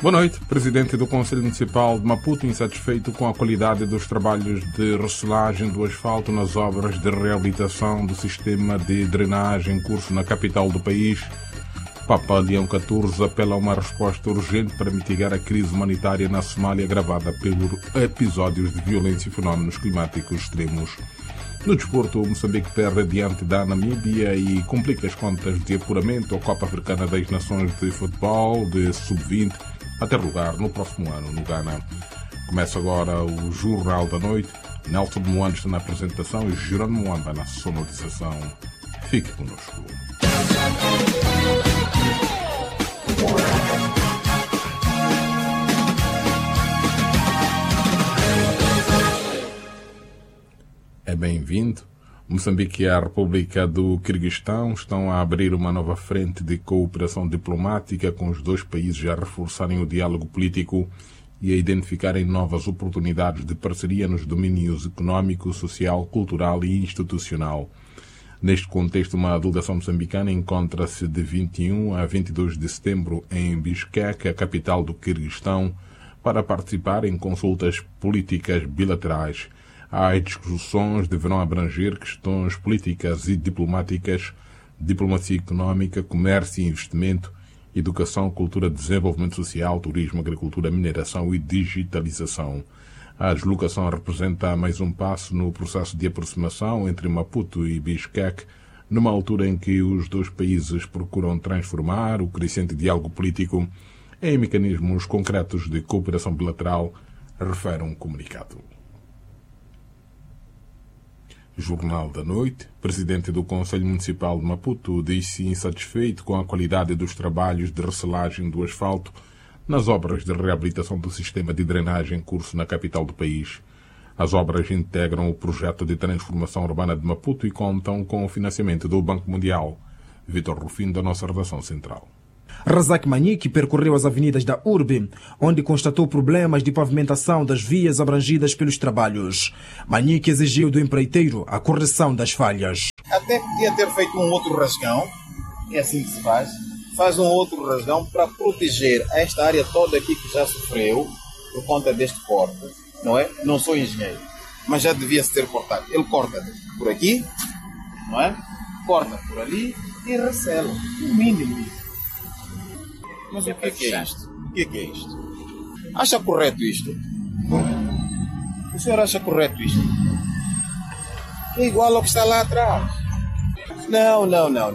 Boa noite. Presidente do Conselho Municipal de Maputo, insatisfeito com a qualidade dos trabalhos de reciclagem do asfalto nas obras de reabilitação do sistema de drenagem em curso na capital do país. Papa Leão XIV apela a uma resposta urgente para mitigar a crise humanitária na Somália agravada pelos episódios de violência e fenómenos climáticos extremos. No desporto, o Moçambique perde diante da Namíbia e complica as contas de apuramento à Copa Africana das Nações de Futebol de Sub-20 a ter lugar no próximo ano no Ghana. Começa agora o Jornal da Noite. Nelson Moanda está na apresentação e Jerônimo Moanda na sonorização. Fique conosco. É bem-vindo. Moçambique e a República do Quirguistão estão a abrir uma nova frente de cooperação diplomática com os dois países a reforçarem o diálogo político e a identificarem novas oportunidades de parceria nos domínios económico, social, cultural e institucional. Neste contexto, uma delegação moçambicana encontra-se de 21 a 22 de setembro em Bishkek, a capital do Quirguistão, para participar em consultas políticas bilaterais. As discussões deverão abranger questões políticas e diplomáticas, diplomacia económica, comércio e investimento, educação, cultura, desenvolvimento social, turismo, agricultura, mineração e digitalização. A deslocação representa mais um passo no processo de aproximação entre Maputo e Bishkek, numa altura em que os dois países procuram transformar o crescente diálogo político em mecanismos concretos de cooperação bilateral, refere um comunicado. Jornal da Noite. Presidente do Conselho Municipal de Maputo diz-se insatisfeito com a qualidade dos trabalhos de reciclagem do asfalto nas obras de reabilitação do sistema de drenagem em curso na capital do país. As obras integram o projeto de transformação urbana de Maputo e contam com o financiamento do Banco Mundial. Vitor Rufino, da nossa redação central. Razak Manique percorreu as avenidas da urbe, onde constatou problemas de pavimentação das vias abrangidas pelos trabalhos. Manique exigiu do empreiteiro a correção das falhas. Até podia ter feito um outro rasgão, é assim que se faz. Faz um outro rasgão para proteger esta área toda aqui que já sofreu por conta deste corte, não é? Não sou engenheiro, mas já devia-se ter cortado. Ele corta por aqui, não é? Corta por ali e recela, o mínimo isso. Mas o que é isto? O que é isto? Acha correto isto? O senhor acha correto isto? É igual ao que está lá atrás. Não.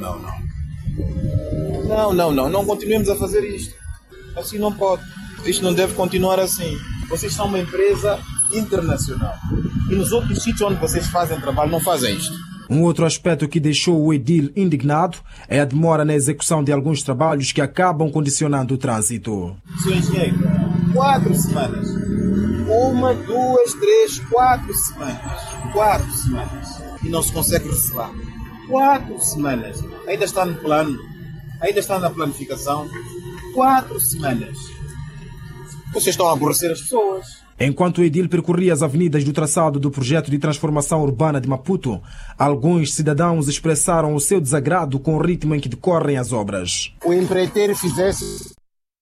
Não continuemos a fazer isto. Assim não pode. Isto não deve continuar assim. Vocês são uma empresa internacional. E nos outros sítios onde vocês fazem trabalho não fazem isto. Um outro aspecto que deixou o edil indignado é a demora na execução de alguns trabalhos que acabam condicionando o trânsito. Senhor engenheiro, 4 semanas. 1, 2, 3, 4 semanas. 4 semanas. E não se consegue receber. 4 semanas. Ainda está no plano. Ainda está na planificação. 4 semanas. Vocês estão a aborrecer as pessoas. Enquanto o edil percorria as avenidas do traçado do projeto de transformação urbana de Maputo, alguns cidadãos expressaram o seu desagrado com o ritmo em que decorrem as obras. O empreiteiro fizesse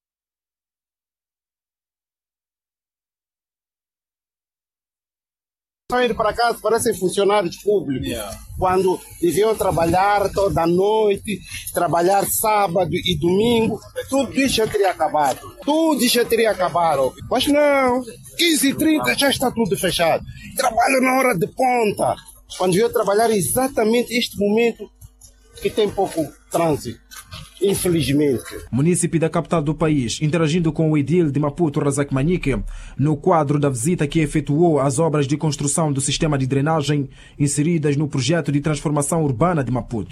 ir para casa, parecem funcionários públicos. Quando deviam trabalhar toda a noite, trabalhar sábado e domingo, tudo isso já teria acabado. Mas não, 15h30 já está tudo fechado. Trabalho na hora de ponta. Quando veio trabalhar exatamente este momento que tem pouco trânsito. Infelizmente. Munícipe da capital do país, interagindo com o edil de Maputo, Razak Manique, no quadro da visita que efetuou às obras de construção do sistema de drenagem inseridas no projeto de transformação urbana de Maputo.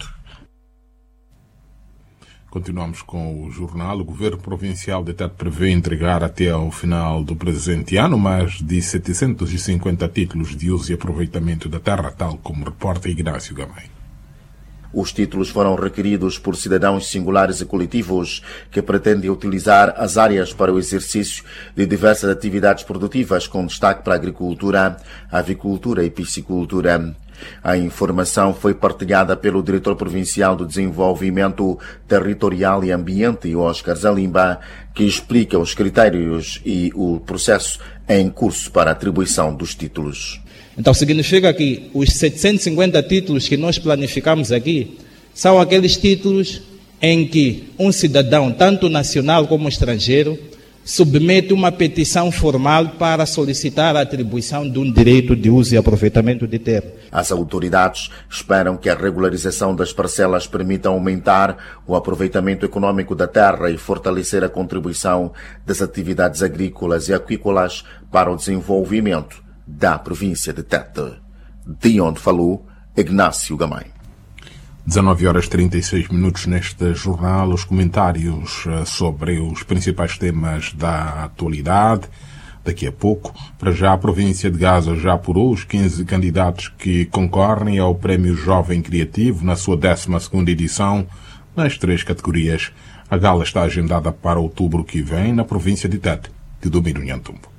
Continuamos com o jornal. O governo provincial de Tete prevê entregar até ao final do presente ano mais de 750 títulos de uso e aproveitamento da terra, tal como reporta Ignácio Gamay. Os títulos foram requeridos por cidadãos singulares e coletivos que pretendem utilizar as áreas para o exercício de diversas atividades produtivas, com destaque para a agricultura, avicultura e piscicultura. A informação foi partilhada pelo diretor provincial do Desenvolvimento Territorial e Ambiente, Oscar Zalimba, que explica os critérios e o processo em curso para a atribuição dos títulos. Então significa que os 750 títulos que nós planificamos aqui são aqueles títulos em que um cidadão, tanto nacional como estrangeiro, submete uma petição formal para solicitar a atribuição de um direito de uso e aproveitamento de terra. As autoridades esperam que a regularização das parcelas permita aumentar o aproveitamento econômico da terra e fortalecer a contribuição das atividades agrícolas e aquícolas para o desenvolvimento da província de Tete. De onde falou Ignácio Gamay. 19h36 neste jornal, os comentários sobre os principais temas da atualidade. Daqui a pouco, para já, a província de Gaza já apurou os 15 candidatos que concorrem ao Prémio Jovem Criativo na sua 12ª edição, nas 3 categorias. A gala está agendada para outubro que vem na província de Tete, de Domínio Nhantumbo.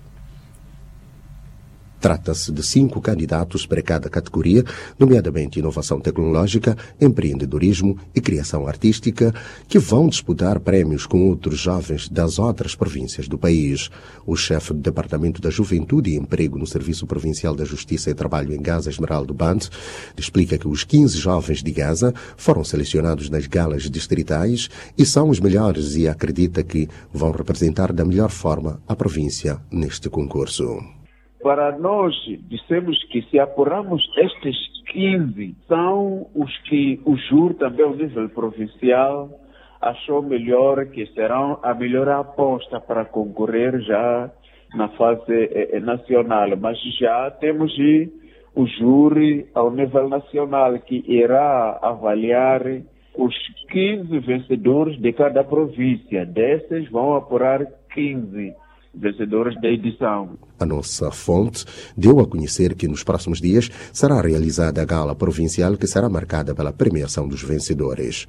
Trata-se de 5 candidatos para cada categoria, nomeadamente inovação tecnológica, empreendedorismo e criação artística, que vão disputar prémios com outros jovens das outras províncias do país. O chefe do Departamento da Juventude e Emprego no Serviço Provincial da Justiça e Trabalho em Gaza, Esmeraldo Band, explica que os 15 jovens de Gaza foram selecionados nas galas distritais e são os melhores e acredita que vão representar da melhor forma a província neste concurso. Para nós, dissemos que se apurarmos estes 15, são os que o júri também ao nível provincial achou melhor, que serão a melhor aposta para concorrer já na fase nacional. Mas já temos o júri ao nível nacional que irá avaliar os 15 vencedores de cada província. Desses vão apurar 15 vencedores da edição. A nossa fonte deu a conhecer que nos próximos dias será realizada a gala provincial que será marcada pela premiação dos vencedores.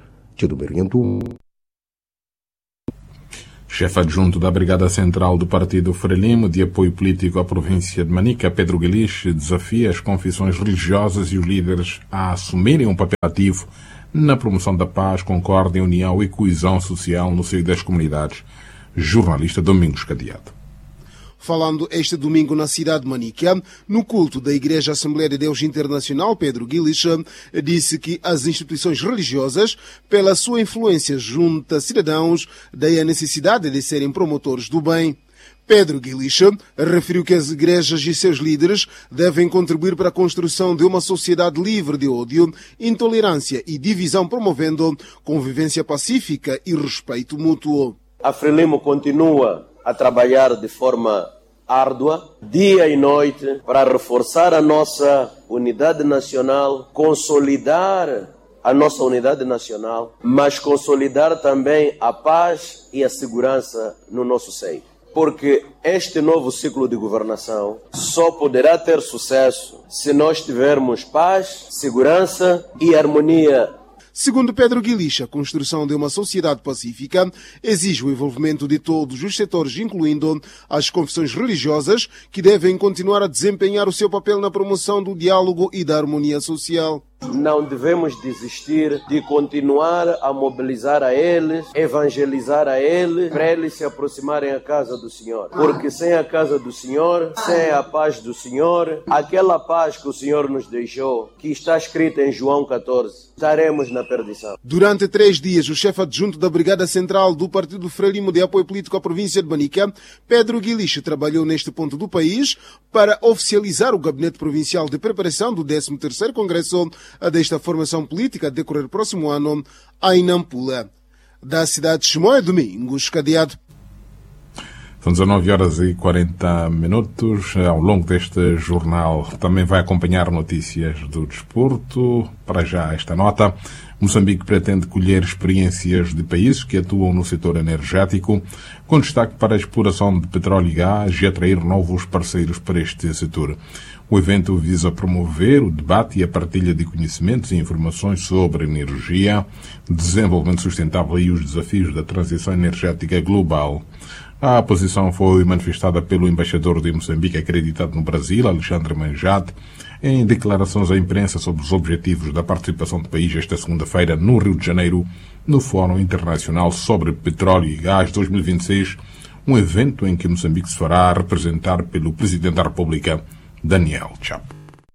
Chefe adjunto da Brigada Central do Partido Frelimo de Apoio Político à província de Manica, Pedro Guilish, desafia as confissões religiosas e os líderes a assumirem um papel ativo na promoção da paz, concórdia, união e coesão social no seio das comunidades. Jornalista Domingos Cadeado. Falando este domingo na cidade de Manica, no culto da Igreja Assembleia de Deus Internacional, Pedro Guilish disse que as instituições religiosas, pela sua influência junto a cidadãos, daí a necessidade de serem promotores do bem. Pedro Guilish referiu que as igrejas e seus líderes devem contribuir para a construção de uma sociedade livre de ódio, intolerância e divisão, promovendo convivência pacífica e respeito mútuo. A Frelimo continua a trabalhar de forma árdua, dia e noite, para reforçar a nossa unidade nacional, consolidar a nossa unidade nacional, mas consolidar também a paz e a segurança no nosso seio. Porque este novo ciclo de governação só poderá ter sucesso se nós tivermos paz, segurança e harmonia. Segundo Pedro Guilish, a construção de uma sociedade pacífica exige o envolvimento de todos os setores, incluindo as confissões religiosas, que devem continuar a desempenhar o seu papel na promoção do diálogo e da harmonia social. Não devemos desistir de continuar a mobilizar a eles, evangelizar a eles, para eles se aproximarem à casa do Senhor. Porque sem a casa do Senhor, sem a paz do Senhor, aquela paz que o Senhor nos deixou, que está escrita em João 14, estaremos na perdição. Durante 3 dias, o chefe adjunto da Brigada Central do Partido Frelimo de Apoio Político à província de Manica, Pedro Guilish, trabalhou neste ponto do país para oficializar o Gabinete Provincial de Preparação do 13º Congresso desta formação política a decorrer próximo ano em Nampula. Da cidade de Chimoio, Domingos Cadeado. São 19h40. Ao longo deste jornal também vai acompanhar notícias do desporto. Para já esta nota: Moçambique pretende colher experiências de países que atuam no setor energético, com destaque para a exploração de petróleo e gás e atrair novos parceiros para este setor. O evento visa promover o debate e a partilha de conhecimentos e informações sobre energia, desenvolvimento sustentável e os desafios da transição energética global. A posição foi manifestada pelo embaixador de Moçambique acreditado no Brasil, Alexandre Manjate, em declarações à imprensa sobre os objetivos da participação do país esta segunda-feira no Rio de Janeiro, no Fórum Internacional sobre Petróleo e Gás 2026, um evento em que Moçambique se fará representar pelo Presidente da República, Daniel Chapo.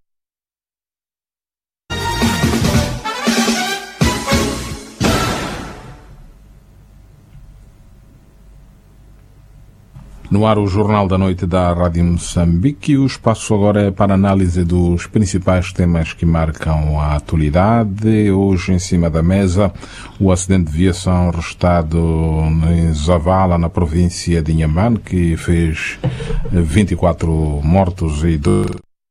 No ar, o Jornal da Noite da Rádio Moçambique. O espaço agora é para análise dos principais temas que marcam a atualidade. Hoje, em cima da mesa, o acidente de viação registrado em Zavala, na província de Inhambane, que fez 24 mortos e 2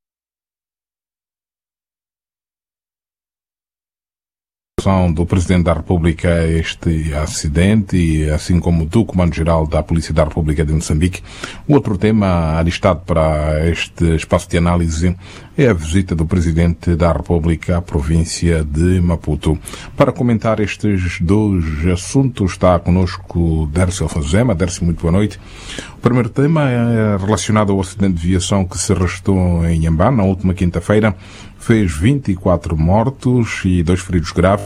do Presidente da República este acidente, e assim como do Comando-Geral da Polícia da República de Moçambique. O outro tema alistado para este espaço de análise é a visita do Presidente da República à província de Maputo. Para comentar estes dois assuntos está conosco Dércio Alfazema. Dércio, muito boa noite. O primeiro tema é relacionado ao acidente de viação que se registrou em Inhambane na última quinta-feira. Fez 24 mortos e 2 feridos graves.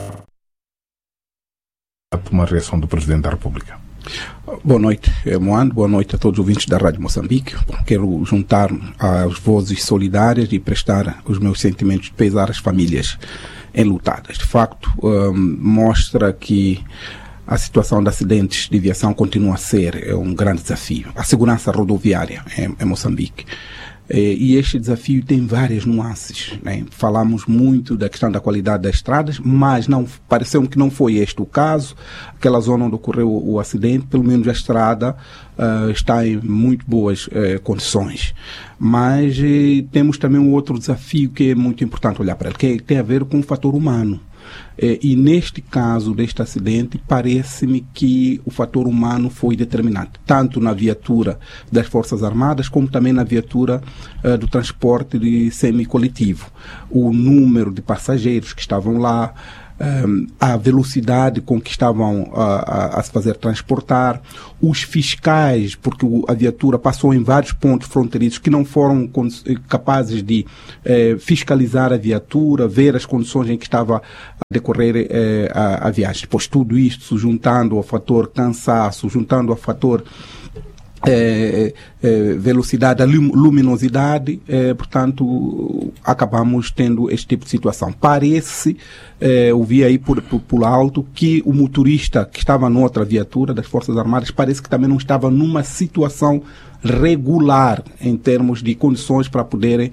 Uma reação do Presidente da República. Boa noite, Moando. Boa noite a todos os ouvintes da Rádio Moçambique. Quero juntar às vozes solidárias e prestar os meus sentimentos de pesar às famílias enlutadas. De facto, mostra que a situação de acidentes de viação continua a ser um grande desafio. A segurança rodoviária em Moçambique. E este desafio tem várias nuances, né? Falamos muito da questão da qualidade das estradas, mas pareceu-me que não foi este o caso. Aquela zona onde ocorreu o acidente, pelo menos a estrada está em muito boas condições. Mas temos também um outro desafio que é muito importante olhar para ele, que tem a ver com o fator humano. E neste caso deste acidente, parece-me que o fator humano foi determinante, tanto na viatura das Forças Armadas, como também na viatura do transporte de semi-coletivo. O número de passageiros que estavam lá, a velocidade com que estavam a se fazer transportar, os fiscais, porque a viatura passou em vários pontos fronteiriços que não foram capazes de fiscalizar a viatura, ver as condições em que estava a decorrer a viagem. Depois tudo isto, juntando ao fator cansaço, juntando ao fator velocidade, a luminosidade, portanto, acabamos tendo este tipo de situação. Parece, ouvi aí por alto, que o motorista que estava noutra viatura das Forças Armadas parece que também não estava numa situação regular em termos de condições para poderem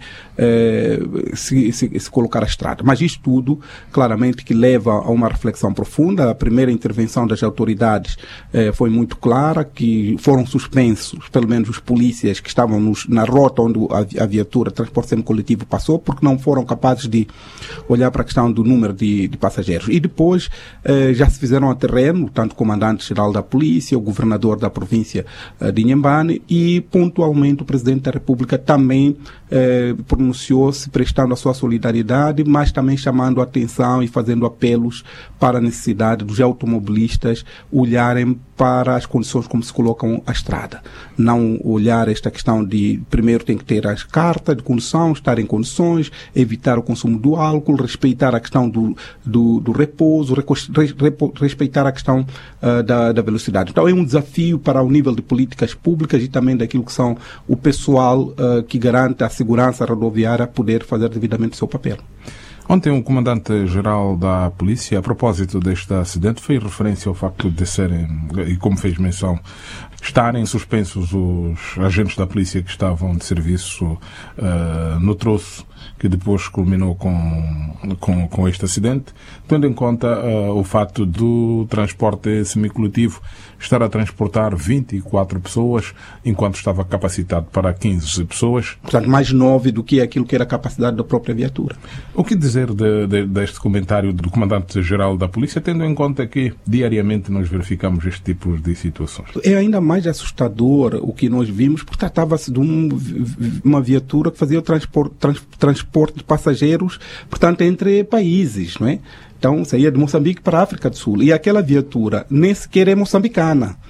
se colocar à estrada. Mas isto tudo, claramente, que leva a uma reflexão profunda. A primeira intervenção das autoridades foi muito clara, que foram suspensos, pelo menos os polícias que estavam na rota onde a viatura transporte semi-coletivo passou, porque não foram capazes de olhar para a questão do número de passageiros. E depois já se fizeram a terreno, tanto o comandante-geral da polícia, o governador da província de Inhambane, e pontualmente o Presidente da República também pronunciou-se prestando a sua solidariedade, mas também chamando a atenção e fazendo apelos para a necessidade dos automobilistas olharem para as condições como se colocam à estrada. Não olhar esta questão de, primeiro tem que ter as cartas de condução, estar em condições, evitar o consumo do álcool, respeitar a questão do repouso, respeitar a questão da velocidade. Então é um desafio para o nível de políticas públicas e também daquilo que são o pessoal que garante a segurança rodoviária poder fazer devidamente o seu papel. Ontem o comandante-geral da polícia, a propósito deste acidente, fez referência ao facto de serem, e como fez menção, estarem suspensos os agentes da polícia que estavam de serviço no troço que depois culminou com este acidente, tendo em conta o facto do transporte semicoletivo estar a transportar 24 pessoas, enquanto estava capacitado para 15 pessoas. Portanto, mais 9 do que aquilo que era a capacidade da própria viatura. O que dizer deste comentário do Comandante-Geral da Polícia, tendo em conta que diariamente nós verificamos este tipo de situações? É ainda mais assustador o que nós vimos, porque tratava-se de uma viatura que fazia o transporte de passageiros, portanto, entre países, não é? Então, saía de Moçambique para a África do Sul. E aquela viatura nem sequer é moçambicana.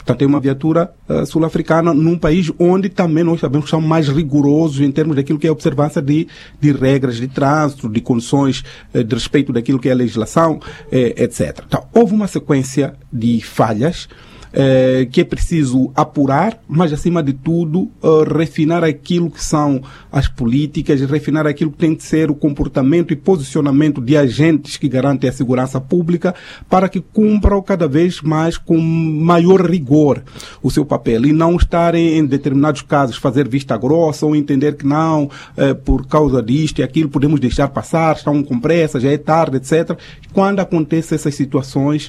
Portanto, é uma viatura sul-africana num país onde também nós sabemos que são mais rigorosos em termos daquilo que é a observância de regras de trânsito, de condições de respeito daquilo que é a legislação, etc. Então, houve uma sequência de falhas que é preciso apurar, mas acima de tudo refinar aquilo que são as políticas, refinar aquilo que tem de ser o comportamento e posicionamento de agentes que garantem a segurança pública para que cumpram cada vez mais com maior rigor o seu papel e não estarem em determinados casos fazer vista grossa ou entender que não, por causa disto e aquilo podemos deixar passar, estão com pressa, já é tarde, etc. Quando acontecem essas situações,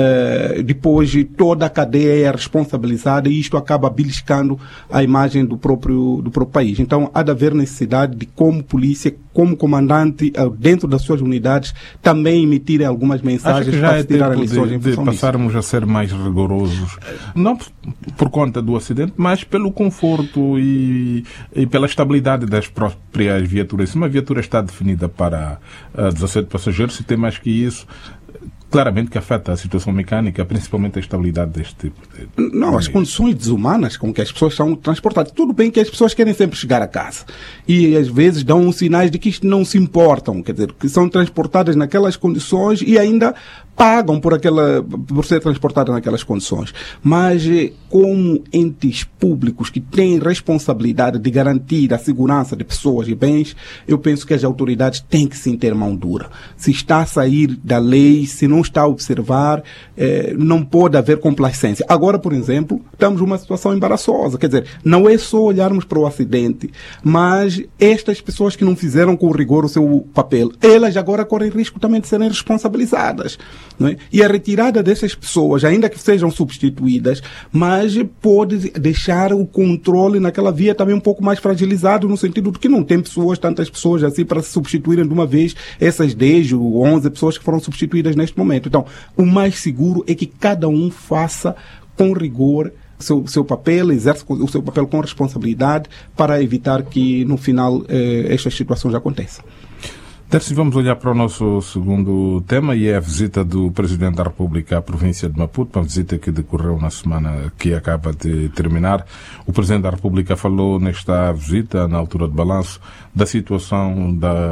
depois toda a cadeia é responsabilizada e isto acaba beliscando a imagem do próprio país. Então, há de haver necessidade de, como polícia, como comandante, dentro das suas unidades, também emitirem algumas mensagens para se tirar lições em função disso. Passarmos a ser mais rigorosos, não por conta do acidente, mas pelo conforto e pela estabilidade das próprias viaturas. Se uma viatura está definida para 17 passageiros, se tem mais que isso, claramente que afeta a situação mecânica, principalmente a estabilidade deste tipo de... Não, as condições desumanas com que as pessoas são transportadas. Tudo bem que as pessoas querem sempre chegar a casa. E às vezes dão sinais de que isto não se importam. Quer dizer, que são transportadas naquelas condições e ainda pagam por ser transportadas naquelas condições. Mas como entes públicos que têm responsabilidade de garantir a segurança de pessoas e bens, eu penso que as autoridades têm que sim ter mão dura. Se está a sair da lei, se não está a observar, não pode haver complacência. Agora, por exemplo, estamos numa situação embaraçosa. Quer dizer, não é só olharmos para o acidente, mas estas pessoas que não fizeram com rigor o seu papel, elas agora correm risco também de serem responsabilizadas. Não é? E a retirada dessas pessoas, ainda que sejam substituídas, mas pode deixar o controle naquela via também um pouco mais fragilizado, no sentido de que não tem tantas pessoas assim para se substituírem de uma vez essas 10 ou 11 pessoas que foram substituídas neste momento. Então, o mais seguro é que cada um faça com rigor seu papel, exerce o seu papel com responsabilidade para evitar que, no final, estas situações aconteçam. Terci, vamos olhar para o nosso segundo tema e é a visita do Presidente da República à província de Maputo, uma visita que decorreu na semana que acaba de terminar. O Presidente da República falou nesta visita, na altura de balanço, da situação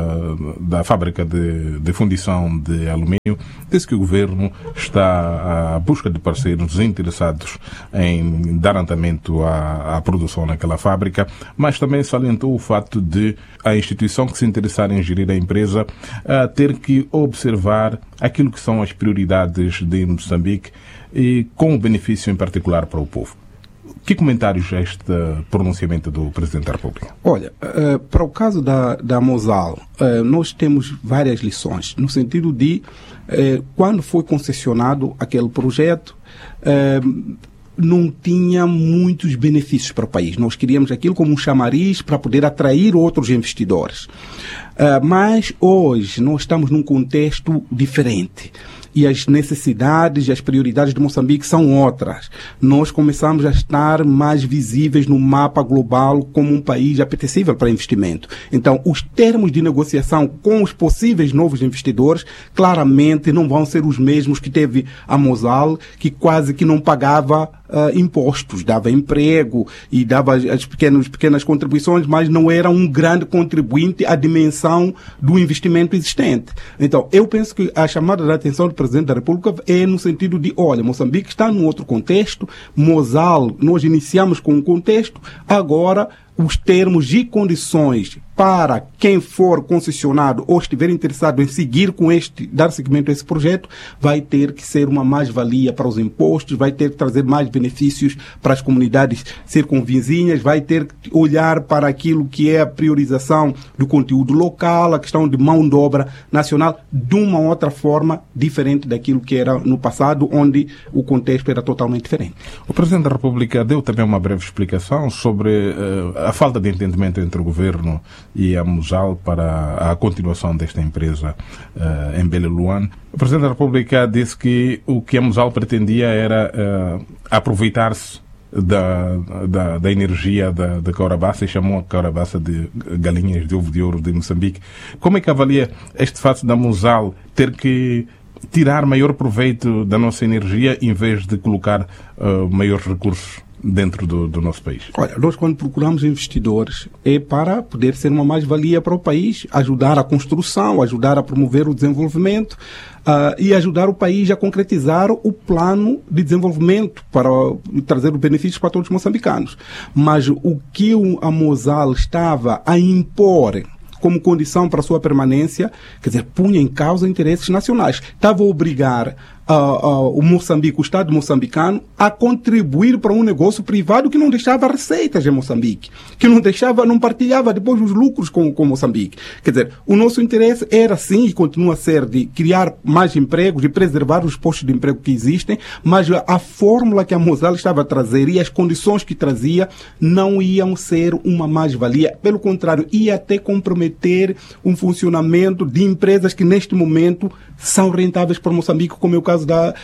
da fábrica de fundição de alumínio. Disse que o Governo está à busca de parceiros interessados em dar andamento à produção naquela fábrica, mas também salientou o fato de a instituição que se interessar em gerir a empresa a ter que observar aquilo que são as prioridades de Moçambique e com o benefício em particular para o povo. Que comentários a este pronunciamento do Presidente da República? Olha, para o caso da Mosal, nós temos várias lições, no sentido de quando foi concessionado aquele projeto, não tinha muitos benefícios para o país. Nós queríamos aquilo como um chamariz para poder atrair outros investidores. Mas hoje nós estamos num contexto diferente. E as necessidades e as prioridades de Moçambique são outras. Nós começamos a estar mais visíveis no mapa global como um país apetecível para investimento. Então, os termos de negociação com os possíveis novos investidores claramente não vão ser os mesmos que teve a Mosal, que quase que não pagava impostos, dava emprego e dava as pequenas contribuições, mas não era um grande contribuinte à dimensão do investimento existente. Então, eu penso que a chamada de atenção do Presidente da República é no sentido de, olha, Moçambique está num outro contexto, Mosal, nós iniciamos com um contexto, agora os termos e condições para quem for concessionado ou estiver interessado em seguir dar seguimento a esse projeto, vai ter que ser uma mais-valia para os impostos, vai ter que trazer mais benefícios para as comunidades circunvizinhas, vai ter que olhar para aquilo que é a priorização do conteúdo local, a questão de mão de obra nacional, de uma outra forma diferente daquilo que era no passado, onde o contexto era totalmente diferente. O Presidente da República deu também uma breve explicação sobre a falta de entendimento entre o Governo e a Mosal para a continuação desta empresa em Beleluan. O Presidente da República disse que o que a Mosal pretendia era aproveitar-se da energia da Caurabaça e chamou a Caurabaça de galinhas de ovo de ouro de Moçambique. Como é que avalia este fato da Mosal ter que tirar maior proveito da nossa energia em vez de colocar maiores recursos dentro do nosso país? Olha, nós quando procuramos investidores é para poder ser uma mais-valia para o país, ajudar a construção, ajudar a promover o desenvolvimento e ajudar o país a concretizar o plano de desenvolvimento para trazer os benefícios para todos os moçambicanos. Mas o que a Mosal estava a impor como condição para a sua permanência, quer dizer, punha em causa interesses nacionais. Estava a obrigar o Moçambique, o Estado moçambicano, a contribuir para um negócio privado que não deixava receitas em Moçambique, que não partilhava depois os lucros com Moçambique. Quer dizer, o nosso interesse era sim e continua a ser de criar mais empregos, de preservar os postos de emprego que existem, mas a fórmula que a Mosal estava a trazer e as condições que trazia não iam ser uma mais-valia. Pelo contrário, ia até comprometer um funcionamento de empresas que neste momento são rentáveis para Moçambique, como é o caso da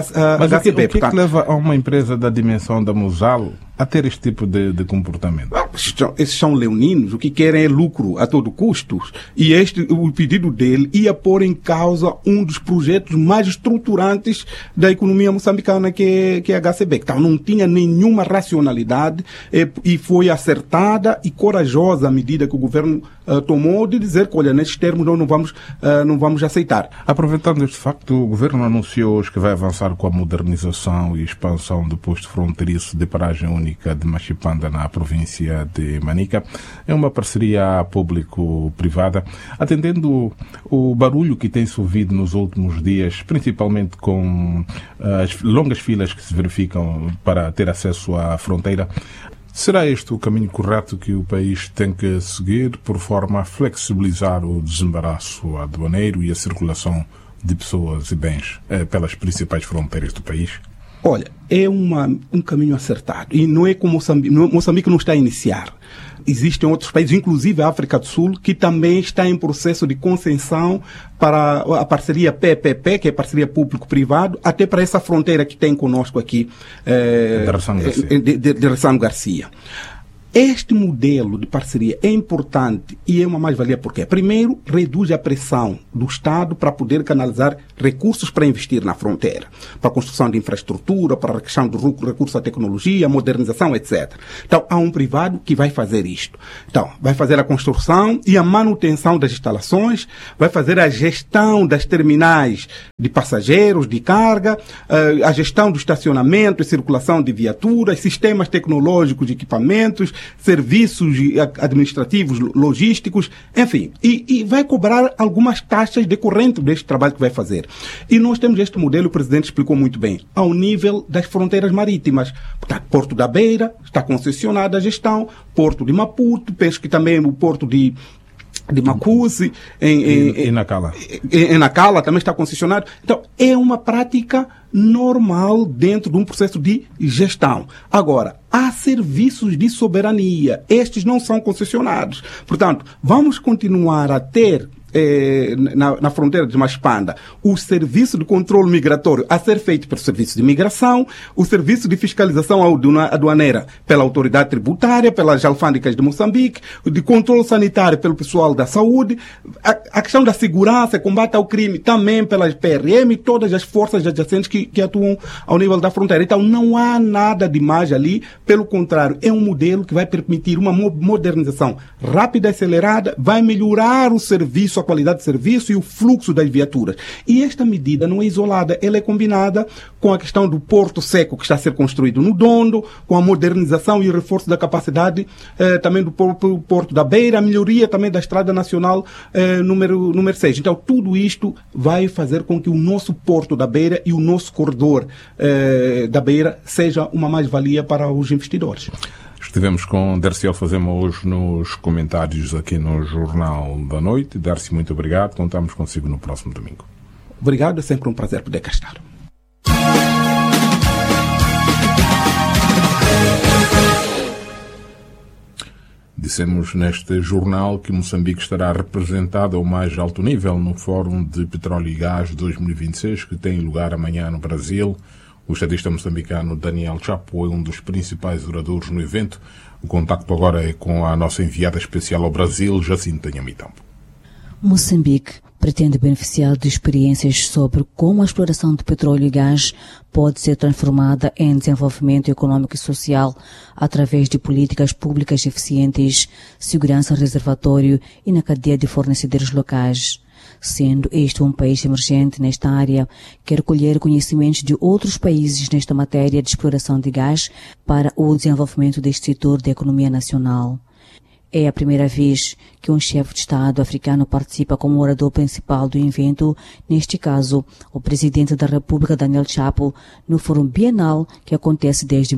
HCB. O que leva a uma empresa da dimensão da Mosal a ter este tipo de comportamento? Esses são leoninos, o que querem é lucro a todo custo. E o pedido dele ia pôr em causa um dos projetos mais estruturantes da economia moçambicana, que é a HCB. Então, não tinha nenhuma racionalidade e foi acertada e corajosa a medida que o governo tomou de dizer que, olha, nesses termos nós não vamos aceitar. Aproveitando este facto, o governo anunciou hoje que vai avançar com a modernização e expansão do posto fronteiriço de paragem única de Machipanda, na província de Manica. É uma parceria público-privada, atendendo o barulho que tem-se ouvido nos últimos dias, principalmente com as longas filas que se verificam para ter acesso à fronteira. Será este o caminho correto que o país tem que seguir, por forma a flexibilizar o desembaraço aduaneiro e a circulação de pessoas e bens pelas principais fronteiras do país? Olha, é um caminho acertado. E não é como Moçambique não está a iniciar. Existem outros países, inclusive a África do Sul, que também está em processo de concessão para a parceria PPP, que é parceria público-privado, até para essa fronteira que tem conosco aqui, de Ressano Garcia. Este modelo de parceria é importante e é uma mais-valia porque, primeiro, reduz a pressão do Estado para poder canalizar recursos para investir na fronteira, para a construção de infraestrutura, para a questão do recurso à tecnologia, modernização, etc. Então, há um privado que vai fazer isto. Então, vai fazer a construção e a manutenção das instalações, vai fazer a gestão das terminais de passageiros, de carga, a gestão do estacionamento e circulação de viaturas, sistemas tecnológicos de equipamentos, serviços administrativos, logísticos, enfim, e vai cobrar algumas taxas decorrentes deste trabalho que vai fazer. E nós temos este modelo, o Presidente explicou muito bem, ao nível das fronteiras marítimas. Portanto, Porto da Beira está concessionada a gestão, Porto de Maputo, penso que também o Porto de Macuse, em Nacala. Em Nacala também está concessionado. Então, é uma prática normal dentro de um processo de gestão. Agora, há serviços de soberania. Estes não são concessionados. Portanto, vamos continuar a ter na fronteira de Machipanda, o serviço de controle migratório a ser feito pelo serviço de imigração, o serviço de fiscalização aduaneira pela autoridade tributária, pelas alfândegas de Moçambique, de controle sanitário pelo pessoal da saúde, a questão da segurança, combate ao crime também pelas PRM e todas as forças adjacentes que atuam ao nível da fronteira. Então não há nada demais ali, pelo contrário, é um modelo que vai permitir uma modernização rápida e acelerada, vai melhorar o serviço, a qualidade de serviço e o fluxo das viaturas. E esta medida não é isolada, ela é combinada com a questão do Porto Seco que está a ser construído no Dondo, com a modernização e o reforço da capacidade também do Porto da Beira, a melhoria também da Estrada Nacional número 6. Então, tudo isto vai fazer com que o nosso Porto da Beira e o nosso corredor da Beira seja uma mais-valia para os investidores. Estivemos com Darcy Alfazema hoje nos comentários aqui no Jornal da Noite. Darcy, muito obrigado. Contamos consigo no próximo domingo. Obrigado, é sempre um prazer poder cá estar. Dissemos neste jornal que Moçambique estará representado ao mais alto nível no Fórum de Petróleo e Gás 2026, que tem lugar amanhã no Brasil. O estadista moçambicano Daniel Chapo é um dos principais oradores no evento. O contacto agora é com a nossa enviada especial ao Brasil, Jacinta Nhamitampo. Moçambique pretende beneficiar de experiências sobre como a exploração de petróleo e gás pode ser transformada em desenvolvimento econômico e social através de políticas públicas eficientes, segurança reservatório e na cadeia de fornecedores locais. Sendo este um país emergente nesta área, quer colher conhecimentos de outros países nesta matéria de exploração de gás para o desenvolvimento deste setor da economia nacional. É a primeira vez que um chefe de Estado africano participa como orador principal do evento, neste caso, o presidente da República, Daniel Chapo, no Fórum Bienal que acontece desde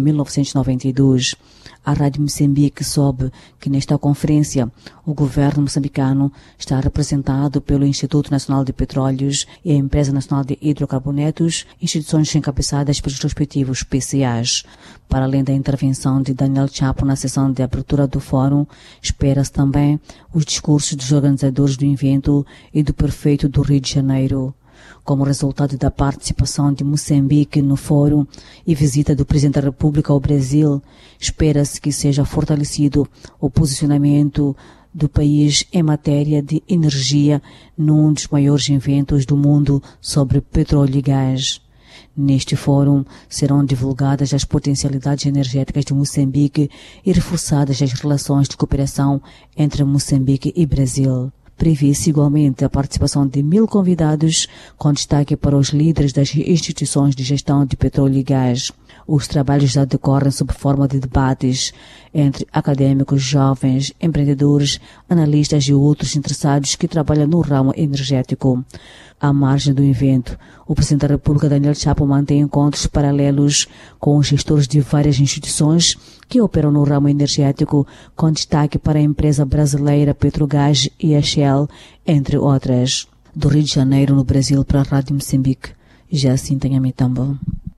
1992. A Rádio Moçambique soube que nesta conferência o governo moçambicano está representado pelo Instituto Nacional de Petróleos e a Empresa Nacional de Hidrocarbonetos, instituições encabeçadas pelos respectivos PCAs. Para além da intervenção de Daniel Chapo na sessão de abertura do fórum, espera-se também os discursos dos organizadores do evento e do prefeito do Rio de Janeiro. Como resultado da participação de Moçambique no fórum e visita do Presidente da República ao Brasil, espera-se que seja fortalecido o posicionamento do país em matéria de energia num dos maiores eventos do mundo sobre petróleo e gás. Neste fórum serão divulgadas as potencialidades energéticas de Moçambique e reforçadas as relações de cooperação entre Moçambique e Brasil. Prevê-se igualmente a participação de 1.000 convidados, com destaque para os líderes das instituições de gestão de petróleo e gás. Os trabalhos já decorrem sob forma de debates entre acadêmicos, jovens, empreendedores, analistas e outros interessados que trabalham no ramo energético. À margem do evento, o Presidente da República, Daniel Chapo, mantém encontros paralelos com os gestores de várias instituições que operam no ramo energético, com destaque para a empresa brasileira Petrogás e a Shell, entre outras. Do Rio de Janeiro, no Brasil, para a Rádio Moçambique, Jacinta Nhamitambo.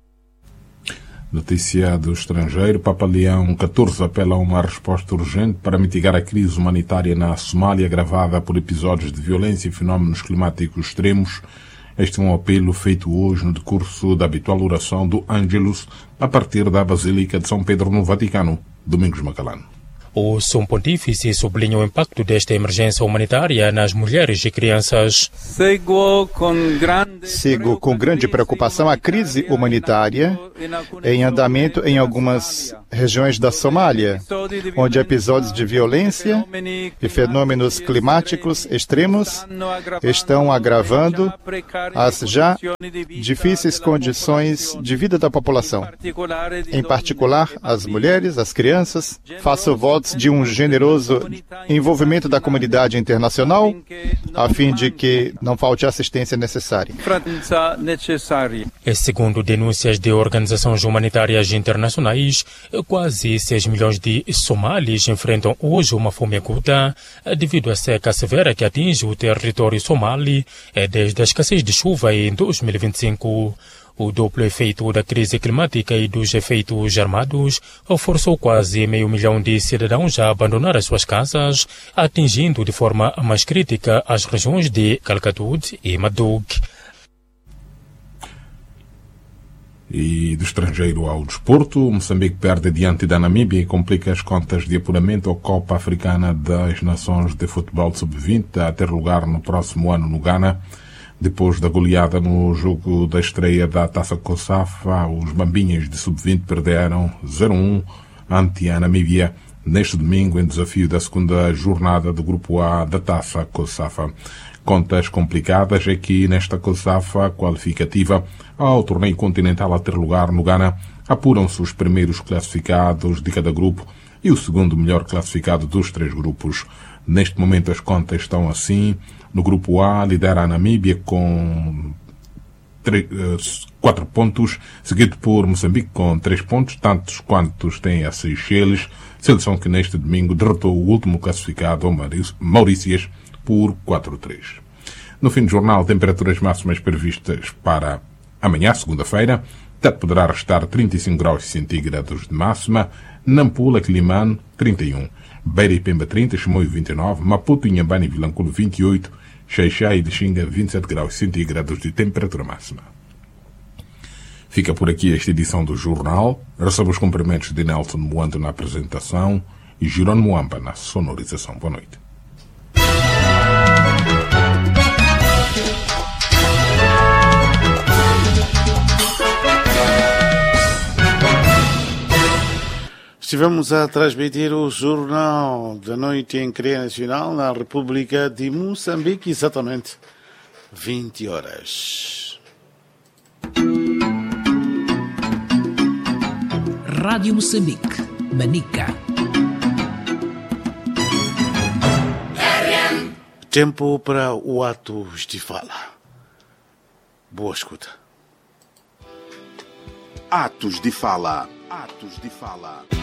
Notícia do estrangeiro. Papa Leão XIV apela a uma resposta urgente para mitigar a crise humanitária na Somália, agravada por episódios de violência e fenómenos climáticos extremos. Este é um apelo feito hoje no decurso da habitual oração do Ângelus a partir da Basílica de São Pedro no Vaticano. Domingos Macalano. O Sumo Pontífice sublinha o impacto desta emergência humanitária nas mulheres e crianças. Sigo com grande preocupação a crise humanitária em andamento em algumas regiões da Somália, onde episódios de violência e fenômenos climáticos extremos estão agravando as já difíceis condições de vida da população, em particular as mulheres, as crianças. Faço votos de um generoso envolvimento da comunidade internacional, a fim de que não falte a assistência necessária. Segundo denúncias de organizações humanitárias internacionais, quase 6 milhões de somalis enfrentam hoje uma fome aguda devido à seca severa que atinge o território somali desde a escassez de chuva em 2025. O duplo efeito da crise climática e dos efeitos armados forçou quase 500 mil de cidadãos a abandonar as suas casas, atingindo de forma mais crítica as regiões de Calcatut e Madug. E do estrangeiro ao desporto, Moçambique perde diante da Namíbia e complica as contas de apuramento à Copa Africana das Nações de Futebol Sub-20 a ter lugar no próximo ano no Ghana. Depois da goleada no jogo da estreia da Taça COSAFA, os Bambinhas de Sub-20 perderam 0-1 ante a Namíbia neste domingo em desafio da segunda jornada do Grupo A da Taça COSAFA. Contas complicadas é que nesta COSAFA qualificativa ao torneio continental a ter lugar no Ghana, apuram-se os primeiros classificados de cada grupo e o segundo melhor classificado dos 3 grupos. Neste momento as contas estão assim. No grupo A lidera a Namíbia com 4 pontos, seguido por Moçambique com 3 pontos, tantos quantos tem a Seychelles, seleção que neste domingo derrotou o último classificado, Maurícias, por 4-3. No fim do jornal, temperaturas máximas previstas para amanhã, segunda-feira. Tete poderá restar 35 graus centígrados de máxima, Nampula, Quilimane, 31, Beira e Pemba, 30, Chimoio, 29, Maputo, Inhambane e Vilanculo, 28, Xaixá e Lixinga, 27 graus centígrados de temperatura máxima. Fica por aqui esta edição do jornal. Recebo os cumprimentos de Nelson Moando na apresentação e Jerônimo Amba na sonorização. Boa noite. Estivemos a transmitir o Jornal da Noite em Cadeia Nacional na República de Moçambique, exatamente 20 horas. Rádio Moçambique, Manica. Tempo para o Atos de Fala. Boa escuta. Atos de Fala. Atos de Fala.